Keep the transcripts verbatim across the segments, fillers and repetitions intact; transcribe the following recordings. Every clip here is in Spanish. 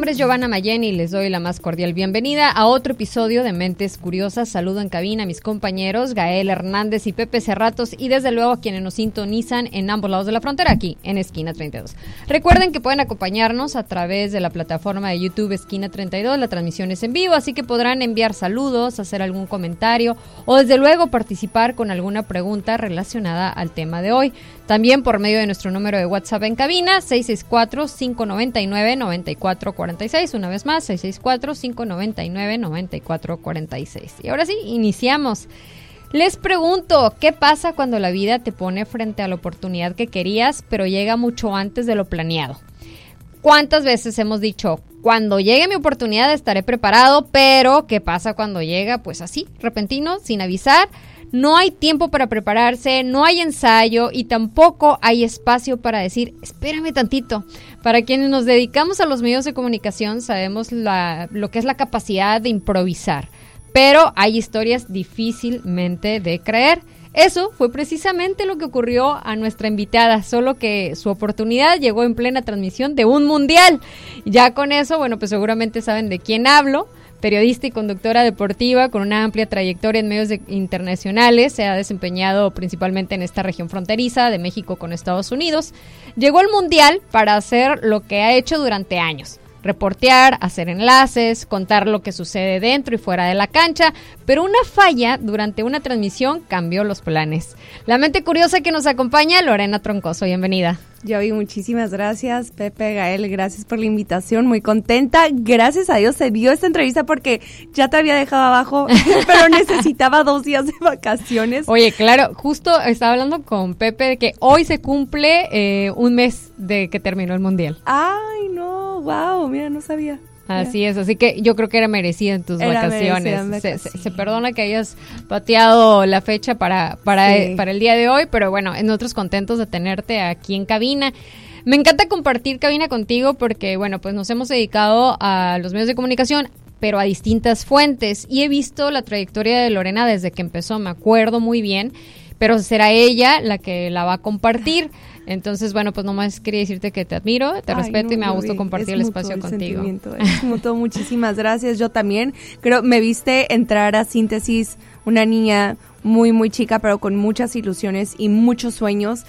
nombre es Giovanna Mayén y les doy la más cordial bienvenida a otro episodio de Mentes Curiosas. Saludo en cabina a mis compañeros Gael Hernández y Pepe Cerratos y desde luego a quienes nos sintonizan en ambos lados de la frontera, aquí en Esquina treinta y dos. Recuerden que pueden acompañarnos a través de la plataforma de YouTube Esquina treinta y dos, la transmisión es en vivo, así que podrán enviar saludos, hacer algún comentario o desde luego participar con alguna pregunta relacionada al tema de hoy. También por medio de nuestro número de WhatsApp en cabina, seis seis cuatro, cinco nueve nueve, nueve cuatro cuatro seis. Una vez más, seis seis cuatro, cinco nueve nueve, nueve cuatro cuatro seis. Y ahora sí, iniciamos. Les pregunto, ¿qué pasa cuando la vida te pone frente a la oportunidad que querías, pero llega mucho antes de lo planeado? ¿Cuántas veces hemos dicho, cuando llegue mi oportunidad estaré preparado, pero qué pasa cuando llega? Pues así, repentino, sin avisar. No hay tiempo para prepararse, no hay ensayo y tampoco hay espacio para decir, espérame tantito. Para quienes nos dedicamos a los medios de comunicación sabemos la, lo que es la capacidad de improvisar, pero hay historias difícilmente de creer. Eso fue precisamente lo que ocurrió a nuestra invitada, solo que su oportunidad llegó en plena transmisión de un mundial. Ya con eso, bueno, pues seguramente saben de quién hablo. Periodista y conductora deportiva con una amplia trayectoria en medios de, internacionales, se ha desempeñado principalmente en esta región fronteriza de México con Estados Unidos. Llegó al Mundial para hacer lo que ha hecho durante años: reportear, hacer enlaces, contar lo que sucede dentro y fuera de la cancha, pero una falla durante una transmisión cambió los planes. La mente curiosa que nos acompaña, Lorena Troncoso, bienvenida. Yovi, muchísimas gracias, Pepe, Gael, gracias por la invitación, muy contenta, gracias a Dios se dio esta entrevista porque ya te había dejado abajo, pero necesitaba dos días de vacaciones. Oye, claro, justo estaba hablando con Pepe de que hoy se cumple eh, un mes de que terminó el Mundial. Ay, no, wow, mira, no sabía. Así es, así que yo creo que era merecida en tus era vacaciones. Se, se, se perdona que hayas pateado la fecha para, para, sí. eh, para el día de hoy, pero bueno, nosotros contentos de tenerte aquí en cabina. Me encanta compartir cabina contigo porque, bueno, pues nos hemos dedicado a los medios de comunicación, pero a distintas fuentes, y he visto la trayectoria de Lorena desde que empezó, me acuerdo muy bien, pero será ella la que la va a compartir. Entonces, bueno, pues nomás quería decirte que te admiro, te Ay, respeto no, y me da gusto compartir el espacio el contigo. Es mutuo, muchísimas gracias. Yo también creo, me viste entrar a Síntesis, una niña muy, muy chica, pero con muchas ilusiones y muchos sueños,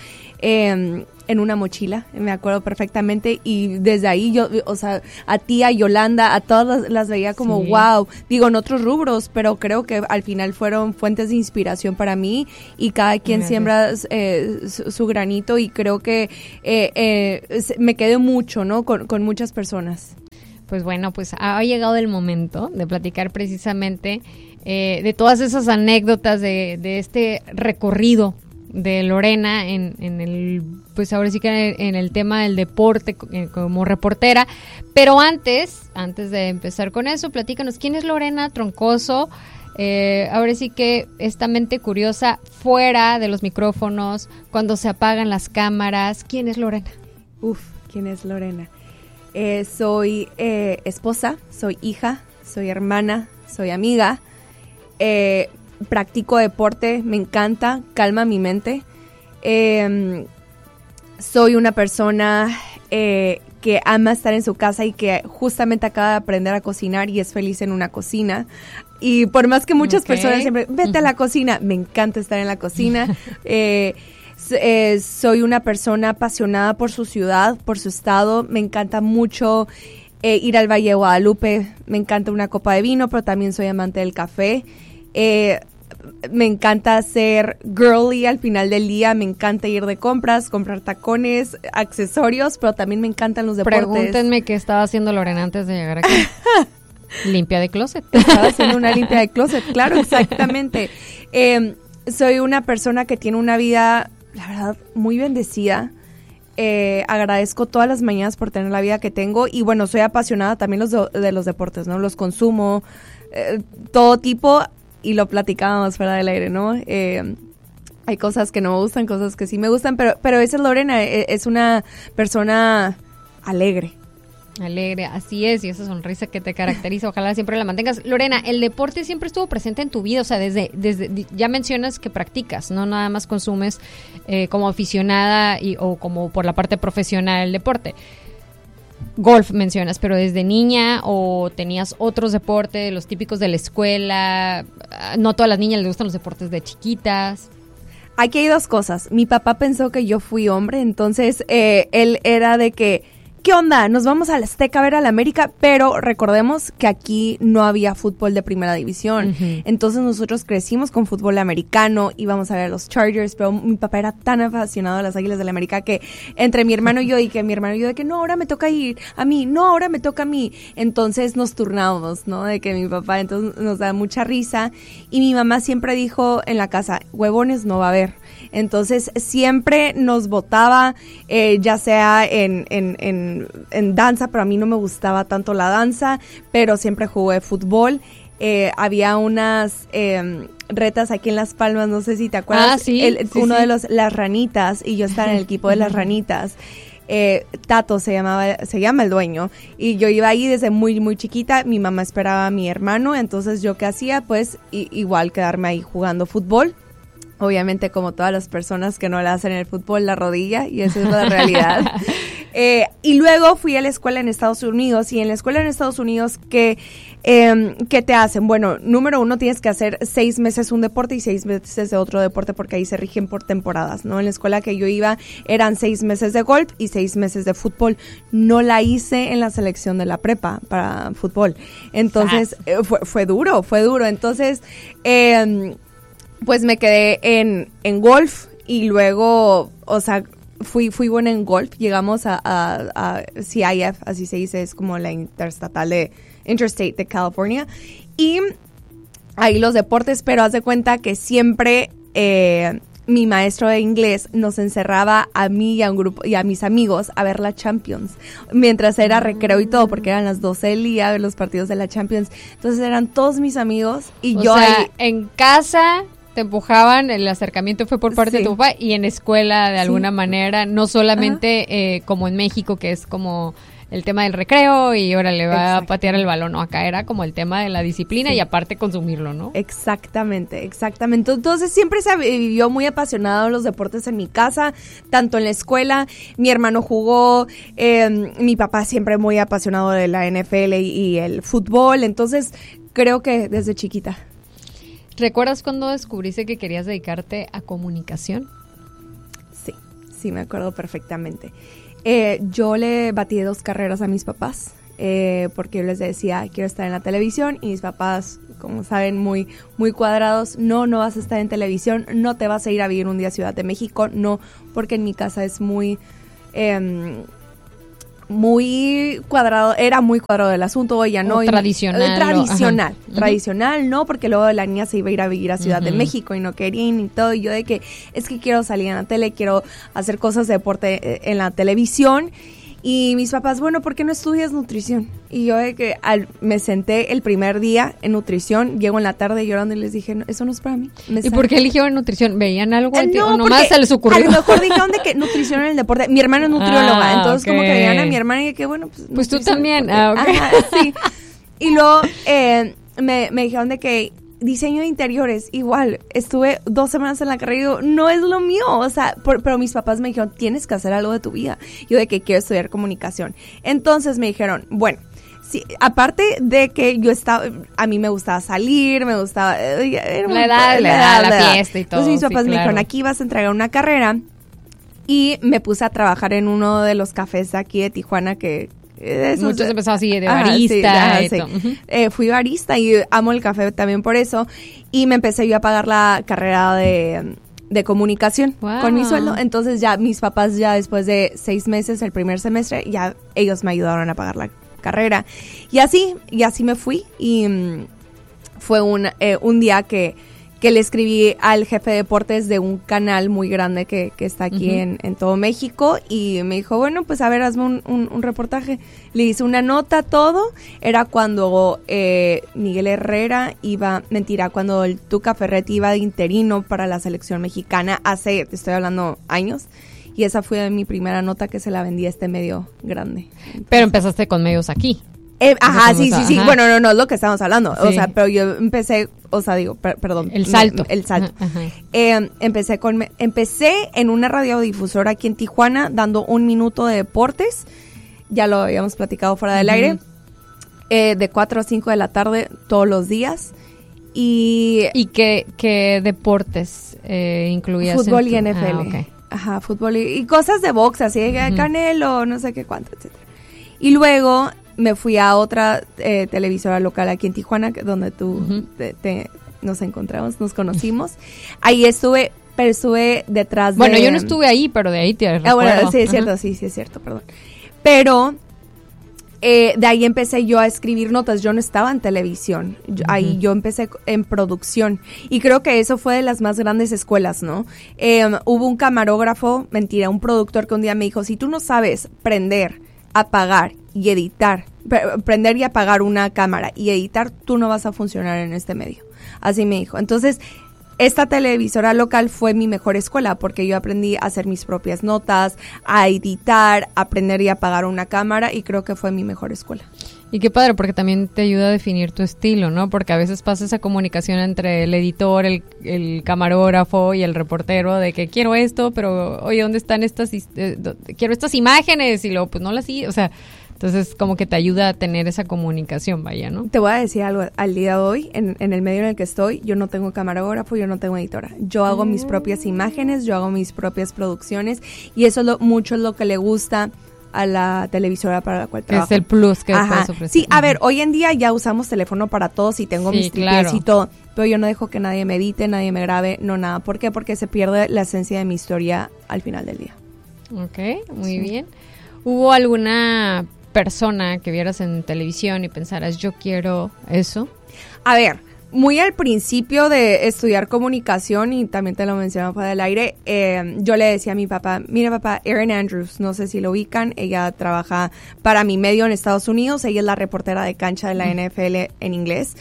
eh, en una mochila, me acuerdo perfectamente, y desde ahí yo, o sea, a ti, a Yolanda, a todas las, las veía como sí. Wow, digo, en otros rubros, pero creo que al final fueron fuentes de inspiración para mí, y cada quien Gracias. siembra eh, su, su granito, y creo que eh, eh, me quedé mucho, ¿no? Con, con muchas personas. Pues bueno, pues ha llegado el momento de platicar precisamente eh, de todas esas anécdotas de, de este recorrido de Lorena en, en el, pues ahora sí que en el, en el tema del deporte como reportera, pero antes, antes de empezar con eso, platícanos, ¿quién es Lorena Troncoso? Eh, ahora sí que esta mente curiosa fuera de los micrófonos, cuando se apagan las cámaras, ¿quién es Lorena? Uf, ¿quién es Lorena? Eh, soy eh, esposa, soy hija, soy hermana, soy amiga, eh, practico deporte, me encanta, calma mi mente. Eh, soy una persona eh, que ama estar en su casa y que justamente acaba de aprender a cocinar y es feliz en una cocina. Y por más que muchas okay. personas siempre, vete a la cocina, me encanta estar en la cocina. eh, eh, soy una persona apasionada por su ciudad, por su estado. Me encanta mucho eh, ir al Valle de Guadalupe, me encanta una copa de vino, pero también soy amante del café. Eh, me encanta ser girly al final del día, me encanta ir de compras, comprar tacones, accesorios, pero también me encantan los deportes. Pregúntenme qué estaba haciendo Lorena antes de llegar aquí. Limpia de closet. Estaba haciendo una limpia de closet, claro, exactamente. Eh, soy una persona que tiene una vida, la verdad, muy bendecida. Eh, agradezco todas las mañanas por tener la vida que tengo y bueno, soy apasionada también los de, de los deportes, ¿no? Los consumo, eh, todo tipo. Y lo platicábamos fuera del aire, ¿no? Eh, hay cosas que no me gustan, cosas que sí me gustan, pero, pero esa es Lorena, es una persona alegre. Alegre, así es, y esa sonrisa que te caracteriza, ojalá siempre la mantengas. Lorena, el deporte siempre estuvo presente en tu vida, o sea, desde, desde ya mencionas que practicas, no nada más consumes eh, como aficionada y, o como por la parte profesional el deporte. golf mencionas, pero desde niña o tenías otros deportes, los típicos de la escuela. No todas las niñas les gustan los deportes de chiquitas. Aquí hay dos cosas. Mi papá pensó que yo fui hombre, entonces eh, él era de que, ¿qué onda? Nos vamos a la Azteca a ver a la América, pero recordemos que aquí no había fútbol de primera división. Uh-huh. Entonces nosotros crecimos con fútbol americano, íbamos a ver a los Chargers, pero mi papá era tan apasionado de las Águilas del la América que entre mi hermano y yo, y que mi hermano y yo de que no, ahora me toca ir a mí, no, ahora me toca a mí. Entonces nos turnábamos, ¿no? De que mi papá entonces nos da mucha risa y mi mamá siempre dijo en la casa, huevones no va a haber. Entonces siempre nos votaba, eh, ya sea en, en, en, en danza, pero a mí no me gustaba tanto la danza, pero siempre jugué fútbol. Eh, había unas eh, retas aquí en Las Palmas, no sé si te acuerdas, ah, sí, el, sí, uno sí. de los las ranitas, y yo estaba en el equipo de las ranitas. Eh, Tato se llamaba, se llama el dueño, y yo iba ahí desde muy muy chiquita. Mi mamá esperaba a mi hermano, entonces yo qué hacía, pues i- igual quedarme ahí jugando fútbol. Obviamente, como todas las personas que no le hacen el fútbol, la rodilla, y esa es la realidad. eh, y luego fui a la escuela en Estados Unidos, y en la escuela en Estados Unidos, ¿qué, eh, ¿qué te hacen? Bueno, número uno, tienes que hacer seis meses un deporte y seis meses de otro deporte, porque ahí se rigen por temporadas, ¿no? En la escuela que yo iba eran seis meses de golf y seis meses de fútbol. No la hice en la selección de la prepa para fútbol. Entonces, eh, fue, fue duro, fue duro. Entonces, eh... pues me quedé en, en golf y luego, o sea, fui fui buena en golf. Llegamos a, a, a C I F, así se dice, es como la interestatal de Interstate de California. Y ahí los deportes, pero haz de cuenta que siempre eh, mi maestro de inglés nos encerraba a mí y a un grupo y a mis amigos a ver la Champions, mientras era recreo y todo, porque eran las doce del día, ver los partidos de la Champions. Entonces eran todos mis amigos y o yo sea, ahí en casa te empujaban, el acercamiento fue por parte sí. de tu papá, y en escuela de alguna sí. manera, no solamente eh, como en México, que es como el tema del recreo y ahora le va Exacto. a patear el balón, no, acá era como el tema de la disciplina sí. y aparte consumirlo, ¿no? Exactamente, exactamente. Entonces siempre se vivió muy apasionado los deportes en mi casa, tanto en la escuela, mi hermano jugó, eh, mi papá siempre muy apasionado de la N F L y, y el fútbol, entonces creo que desde chiquita. ¿Recuerdas cuando descubriste que querías dedicarte a comunicación? Sí, sí, me acuerdo perfectamente. Eh, yo le batí dos carreras a mis papás, eh, porque yo les decía, quiero estar en la televisión, y mis papás, como saben, muy, muy cuadrados, no, no vas a estar en televisión, no te vas a ir a vivir un día a Ciudad de México, no, porque en mi casa es muy... Eh, muy cuadrado, era muy cuadrado el asunto, ya no. O tradicional. Eh, tradicional, o, tradicional, uh-huh. no, porque luego la niña se iba a ir a vivir a Ciudad uh-huh. de México y no querían y todo, y yo de que es que quiero salir en la tele, quiero hacer cosas de deporte en la televisión, y mis papás, bueno, ¿por qué no estudias nutrición? Y yo de que al, me senté el primer día en nutrición, llego en la tarde llorando y les dije, no, eso no es para mí. Me ¿Y por qué eligieron nutrición? ¿Veían algo? Eh, no, ¿O nomás se les ocurrió? A lo mejor dijeron de que nutrición en el deporte. Mi hermana es nutrióloga, ah, entonces okay. como que veían a mi hermana y que bueno, pues... Pues tú también. Ah, okay. Ajá, sí. Y luego eh, me, me dijeron de que diseño de interiores, igual, estuve dos semanas en la carrera y digo, no es lo mío, o sea, por, pero mis papás me dijeron, tienes que hacer algo de tu vida. Yo de que quiero estudiar comunicación. Entonces me dijeron, bueno, sí, aparte de que yo estaba, a mí me gustaba salir, me gustaba... Era la edad, la edad, la fiesta y todo. Entonces mis papás sí, me claro. dijeron, aquí vas a entregar una carrera, y me puse a trabajar en uno de los cafés aquí de Tijuana que... Esos, Muchos empezaron así de ajá, barista. Sí, y sí. todo. Uh-huh. eh, fui barista y amo el café también por eso. Y me empecé yo a pagar la carrera de, de comunicación wow. con mi sueldo. Entonces ya mis papás ya después de seis meses, el primer semestre, ya ellos me ayudaron a pagar la carrera. Y así, y así me fui. Y um, fue un, eh, un día que... que le escribí al jefe de deportes de un canal muy grande que, que está aquí uh-huh. en, en todo México, y me dijo, bueno, pues a ver, hazme un, un, un reportaje. Le hice una nota, todo. Era cuando eh, Miguel Herrera iba, mentira, cuando el Tuca Ferretti iba de interino para la selección mexicana hace, te estoy hablando, años. Y esa fue mi primera nota que se la vendí a este medio grande. Entonces, pero empezaste con medios aquí. Eh, ajá, sí, sí, sí. Ajá. Bueno, no, no es lo que estamos hablando. Sí. O sea, pero yo empecé, o sea, digo, per, perdón. El salto. Me, el salto. Eh, empecé con, empecé en una radiodifusora aquí en Tijuana, dando un minuto de deportes. ya lo habíamos platicado fuera del uh-huh. aire, eh, de cuatro a cinco de la tarde todos los días. ¿Y, ¿Y qué, qué deportes eh, incluías? Fútbol en tu... y N F L. Ah, okay. Ajá, fútbol y, y cosas de box, así, uh-huh. Canelo, no sé qué cuánto, etcétera. Y luego me fui a otra eh, televisora local aquí en Tijuana, donde tú uh-huh. te, te, nos encontramos, nos conocimos. Ahí estuve, pero estuve detrás bueno, de... Bueno, yo no estuve ahí, pero de ahí te recuerdo. Ah, bueno, sí, es uh-huh. cierto, sí, sí, es cierto, perdón. Pero... Eh, de ahí empecé yo a escribir notas, yo no estaba en televisión, yo, uh-huh. ahí yo empecé en producción y creo que eso fue de las más grandes escuelas, ¿no? Eh, hubo un camarógrafo, mentira, un productor que un día me dijo, si tú no sabes prender, apagar y editar, pre- prender y apagar una cámara y editar, tú no vas a funcionar en este medio, así me dijo. Entonces, esta televisora local fue mi mejor escuela porque yo aprendí a hacer mis propias notas, a editar, a aprender y a apagar una cámara y creo que fue mi mejor escuela. Y qué padre, porque también te ayuda a definir tu estilo, ¿no? Porque a veces pasa esa comunicación entre el editor, el, el camarógrafo y el reportero de que quiero esto, pero oye, ¿dónde están estas? Eh, quiero estas imágenes y luego pues no las sí, o sea... Entonces, como que te ayuda a tener esa comunicación, vaya, ¿no? Te voy a decir algo. Al día de hoy, en, en el medio en el que estoy, yo no tengo camarógrafo, yo no tengo editora. Yo hago mm. mis propias imágenes, yo hago mis propias producciones y eso es lo, mucho es lo que le gusta a la televisora para la cual trabajo. Es el plus que puedes ofrecer. Sí, a ver, hoy en día ya usamos teléfono para todos y tengo sí, mis tripies claro. y todo, pero yo no dejo que nadie me edite, nadie me grabe, no nada. ¿Por qué? Porque se pierde la esencia de mi historia al final del día. Ok, muy sí. bien. ¿Hubo alguna persona que vieras en televisión y pensaras, yo quiero eso? A ver, muy al principio de estudiar comunicación, y también te lo mencionaba fuera del aire, eh, yo le decía a mi papá, mira papá, Erin Andrews, no sé si lo ubican, ella trabaja para mi medio en Estados Unidos, ella es la reportera de cancha de la mm. N F L en inglés,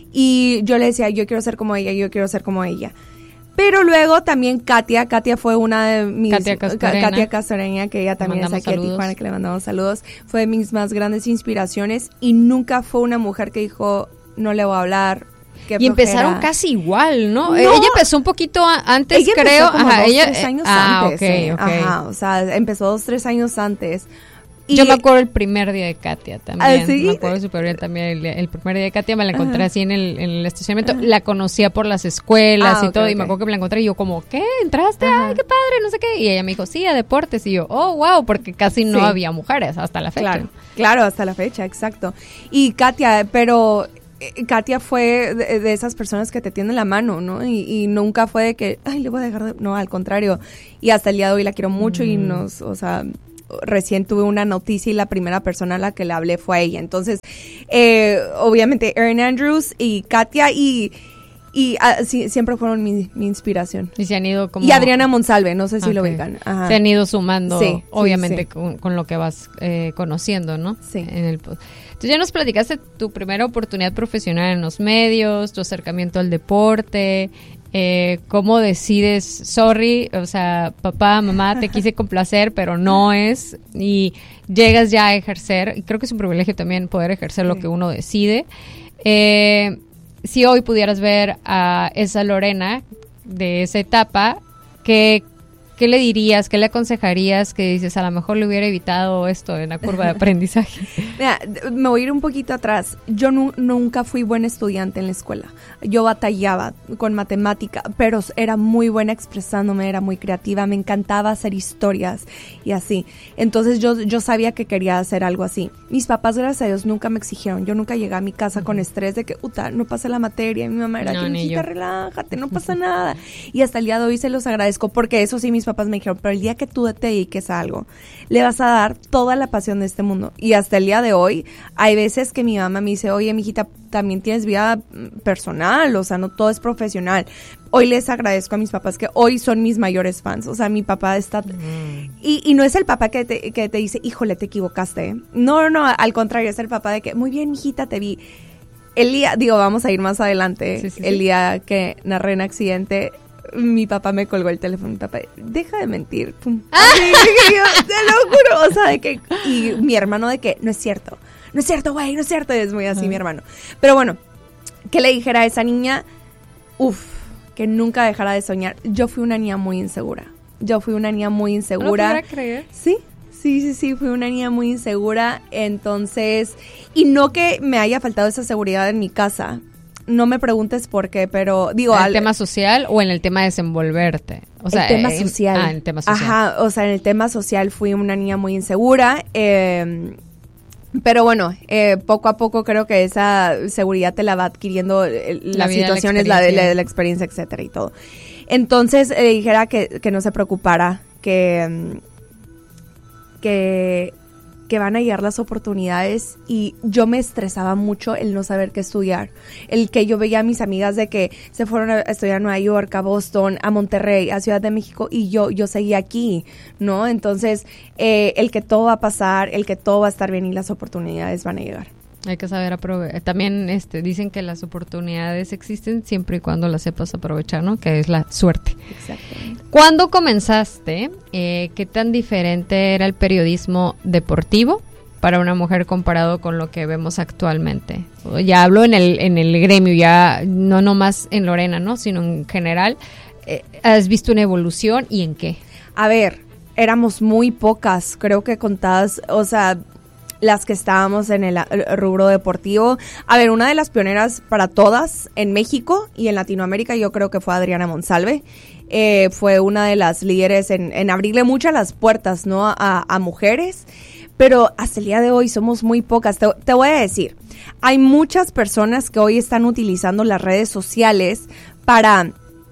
y yo le decía, yo quiero ser como ella, yo quiero ser como ella. Pero luego también Katia, Katia fue una de mis... Katia Castorena. Katia Castorena, que ella también es aquí de Tijuana, que le mandamos saludos. Fue de mis más grandes inspiraciones y nunca fue una mujer que dijo, no le voy a hablar. Y flojera. Empezaron casi igual, ¿no? no. Ella empezó un poquito antes, ella creo. Empezó como Ajá, dos, ella, tres años ah, antes. Okay, eh. okay. Ajá, o sea, empezó dos, tres años antes. Y yo me acuerdo el primer día de Katia también. ¿Ah, sí? Me acuerdo súper bien también. El, el primer día de Katia me la encontré Ajá. así en el, en el estacionamiento. Ajá. La conocía por las escuelas ah, y okay, todo. Okay. Y me acuerdo que me la encontré y yo como, ¿qué? ¿Entraste? Ajá. Ay, qué padre, no sé qué. Y ella me dijo, sí, a deportes. Y yo, oh, wow, porque casi no sí. había mujeres hasta la fecha. Claro, claro, hasta la fecha, exacto. Y Katia, pero... Katia fue de, de esas personas que te tienden la mano, ¿no? Y, y nunca fue de que, ay, le voy a dejar de... No, al contrario. Y hasta el día de hoy la quiero mucho mm. y nos, o sea... Recién tuve una noticia y la primera persona a la que le hablé fue a ella. Entonces, eh, obviamente, Erin Andrews y Katia y, y uh, sí, siempre fueron mi, mi inspiración. Y se han ido como... Y Adriana Monsalve, no sé si okay. lo ubican. Ajá. Se han ido sumando, sí, obviamente, sí, sí. Con, con lo que vas eh, conociendo, ¿no? Sí. En el, entonces ya nos platicaste tu primera oportunidad profesional en los medios, tu acercamiento al deporte... Eh, cómo decides, sorry, o sea, papá, mamá, te quise complacer, pero no es, y llegas ya a ejercer, y creo que es un privilegio también poder ejercer sí. lo que uno decide. Eh, si hoy pudieras ver a esa Lorena de esa etapa, ¿qué, qué le dirías, qué le aconsejarías que dices, a lo mejor le hubiera evitado esto en la curva de aprendizaje? Mira, me voy a ir un poquito atrás. Yo nu- nunca fui buen estudiante en la escuela. Yo batallaba con matemática, pero era muy buena expresándome, era muy creativa, me encantaba hacer historias y así. Entonces yo, yo sabía que quería hacer algo así. Mis papás, gracias a Dios, nunca me exigieron. Yo nunca llegué a mi casa uh-huh. con estrés de que, uta, no pasa la materia. Mi mamá era, no, hijita, relájate, no pasa nada. Y hasta el día de hoy se los agradezco, porque eso sí, mis papás me dijeron, pero el día que tú te dediques a algo, le vas a dar toda la pasión de este mundo. Y hasta el día de hoy, hay veces que mi mamá me dice, oye, mijita, también tienes vida personal, o sea, no todo es profesional. Hoy les agradezco a mis papás que hoy son mis mayores fans, o sea, mi papá está... Mm. Y, y no es el papá que te, que te dice, híjole, te equivocaste. No, no, no, al contrario, es el papá de que, muy bien, mijita, te vi. El día, digo, vamos a ir más adelante, sí, sí, el sí. día que narré un accidente, mi papá me colgó el teléfono, mi papá, deja de mentir, pum. Así, yo, te lo juro, o sea, de que... Y mi hermano de que, no es cierto. No es cierto, güey, no es cierto. Es muy así, uh-huh. mi hermano. Pero bueno, ¿qué le dijera a esa niña? Uf, que nunca dejara de soñar. Yo fui una niña muy insegura. Yo fui una niña muy insegura. ¿No te creer? Sí, Sí, sí, sí, fui una niña muy insegura, entonces, y no que me haya faltado esa seguridad en mi casa, no me preguntes por qué, pero digo... ¿En el al, tema social o en el tema de desenvolverte? O sea, el tema eh, social. Ah, en el tema social. Ajá, o sea, en el tema social fui una niña muy insegura, eh, pero bueno, eh, poco a poco creo que esa seguridad te la va adquiriendo eh, La las vida, situaciones, la la, de, la, experiencia. de la experiencia, etcétera y todo. Entonces, eh, dijera que, que no se preocupara, que... mm, que, que van a llegar las oportunidades, y yo me estresaba mucho el no saber qué estudiar, el que yo veía a mis amigas de que se fueron a estudiar a Nueva York, a Boston, a Monterrey, a Ciudad de México, y yo, yo seguía aquí, ¿no? Entonces, eh, el que todo va a pasar, el que todo va a estar bien y las oportunidades van a llegar. Hay que saber aprovechar. También este, dicen que las oportunidades existen siempre y cuando las sepas aprovechar, ¿no? Que es la suerte. Exactamente. ¿Cuándo comenzaste? Eh, ¿Qué tan diferente era el periodismo deportivo para una mujer comparado con lo que vemos actualmente? Ya hablo en el, en el gremio, ya no nomás en Lorena, ¿no? Sino en general. Eh, ¿Has visto una evolución y en qué? A ver, éramos muy pocas, creo que contadas, o sea... las que estábamos en el rubro deportivo. A ver, una de las pioneras para todas en México y en Latinoamérica yo creo que fue Adriana Monsalve. Eh, fue una de las líderes en, en abrirle muchas las puertas, ¿no? A, a mujeres, pero hasta el día de hoy somos muy pocas. Te, te voy a decir, hay muchas personas que hoy están utilizando las redes sociales para...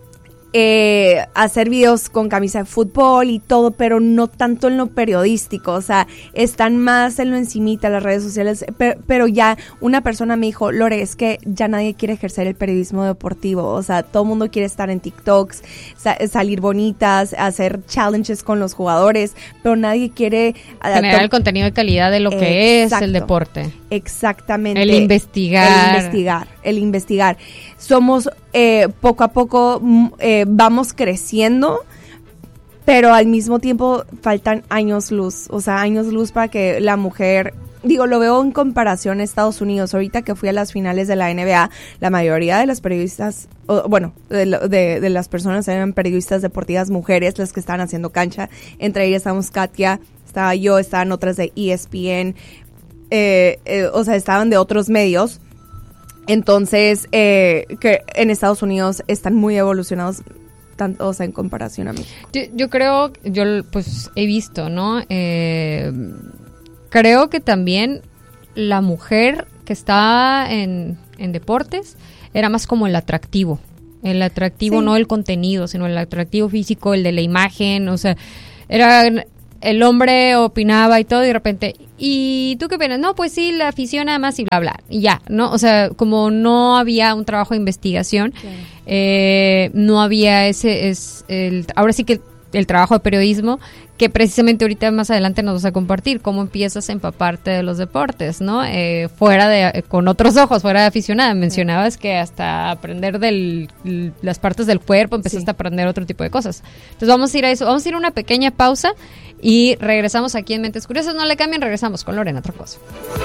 Eh, hacer videos con camisa de fútbol y todo, pero no tanto en lo periodístico, o sea, están más en lo encimita, las redes sociales, pero, pero ya una persona me dijo, Lore, es que ya nadie quiere ejercer el periodismo deportivo, o sea, todo el mundo quiere estar en TikToks, sa- salir bonitas, hacer challenges con los jugadores, pero nadie quiere... Generar el contenido de calidad de lo que Exacto. es el deporte. Exactamente. El investigar. El investigar, el investigar. Somos, eh, poco a poco, mm, eh, vamos creciendo, pero al mismo tiempo faltan años luz, o sea, años luz para que la mujer... Digo, lo veo en comparación a Estados Unidos. Ahorita que fui a las finales de la N B A, la mayoría de las periodistas, o, bueno, de, de, de las personas eran periodistas deportivas mujeres, las que estaban haciendo cancha. Entre ellas estábamos Katia, estaba yo, estaban otras de E S P N, eh, eh, o sea, estaban de otros medios. Entonces, eh, que en Estados Unidos están muy evolucionados, tanto, o sea, en comparación a México. Yo, yo creo, yo pues he visto, ¿no? Eh, creo que también la mujer que está en, en deportes era más como el atractivo. El atractivo, Sí. no el contenido, sino el atractivo físico, el de la imagen, o sea, era... El hombre opinaba y todo, y de repente, ¿y tú qué opinas? No, pues sí, la afición nada más y bla, bla, y ya, ¿no? O sea, como no había un trabajo de investigación, Claro. eh, no había ese, es el, ahora sí que el trabajo de periodismo, que precisamente ahorita más adelante nos vas a compartir, cómo empiezas a empaparte de los deportes, ¿no? Eh, fuera de, eh, con otros ojos, fuera de aficionada. Mencionabas que hasta aprender del, l- las partes del cuerpo, empezaste Sí. a aprender otro tipo de cosas. Entonces vamos a ir a eso, vamos a ir a una pequeña pausa y regresamos aquí en Mentes Curiosas. No le cambien, regresamos con Lorena Trocoso.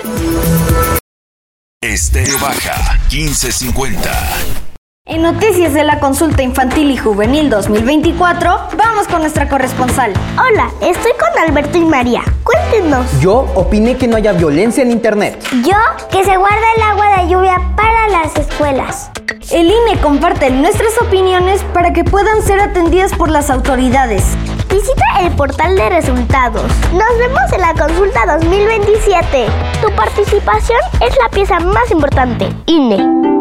Estéreo Baja quince cincuenta. En noticias de la consulta infantil y juvenil dos mil veinticuatro, vamos con nuestra corresponsal. Hola, estoy con Alberto y María. Cuéntenos. Yo opiné que no haya violencia en internet. Yo, que se guarda el agua de lluvia para las escuelas. El I N E comparte nuestras opiniones para que puedan ser atendidas por las autoridades. Visita el portal de resultados. Nos vemos en la consulta dos mil veintisiete. Tu participación es la pieza más importante. I N E.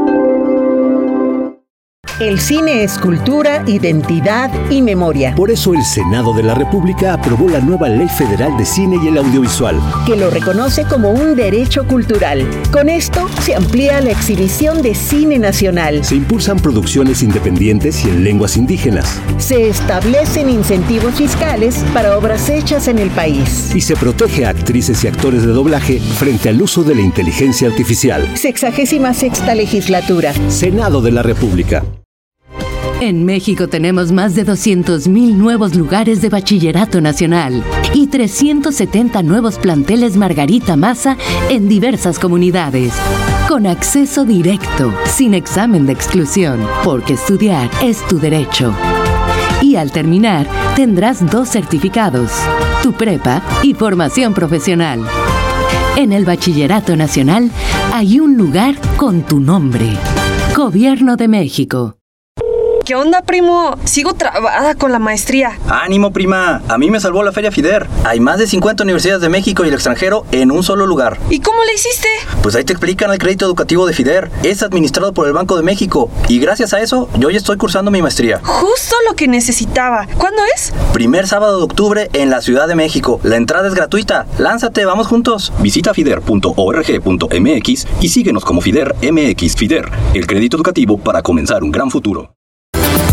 El cine es cultura, identidad y memoria, Por eso el Senado de la República aprobó la nueva Ley Federal de Cine y el Audiovisual. que lo reconoce como un derecho cultural. Con esto se amplía la exhibición de cine nacional. Se impulsan producciones independientes y en lenguas indígenas. Se establecen incentivos fiscales para obras hechas en el país. Y se protege a actrices y actores de doblaje frente al uso de la inteligencia artificial. Sexagésima sexta legislatura. Senado de la República. En México tenemos más de doscientos mil nuevos lugares de bachillerato nacional y trescientos setenta nuevos planteles Margarita Maza en diversas comunidades. Con acceso directo, sin examen de exclusión, porque estudiar es tu derecho. Y al terminar, tendrás dos certificados, tu prepa y formación profesional. En el Bachillerato Nacional hay un lugar con tu nombre. Gobierno de México. ¿Qué onda, primo? Sigo trabada con la maestría. ¡Ánimo, prima! A mí me salvó la Feria FIDER. Hay más de cincuenta universidades de México y el extranjero en un solo lugar. ¿Y cómo le hiciste? Pues ahí te explican el crédito educativo de FIDER. Es administrado por el Banco de México. Y gracias a eso, yo ya estoy cursando mi maestría. Justo lo que necesitaba. ¿Cuándo es? Primer sábado de octubre en la Ciudad de México. La entrada es gratuita. Lánzate, vamos juntos. Visita fider punto org punto m x y síguenos como FIDER M X. FIDER, el crédito educativo para comenzar un gran futuro.